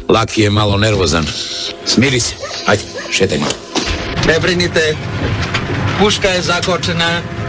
Laki je malo nervozan. Smiri se. Ajde, šetaj. Ne brinite. Puška je zakočena.